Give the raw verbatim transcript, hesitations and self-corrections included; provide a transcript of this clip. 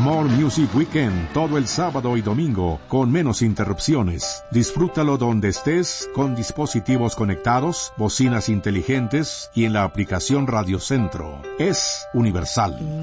More Music Weekend todo el sábado y domingo con menos interrupciones. Disfrútalo donde estés con dispositivos conectados, bocinas inteligentes y en la aplicación Radio Centro. Es universal.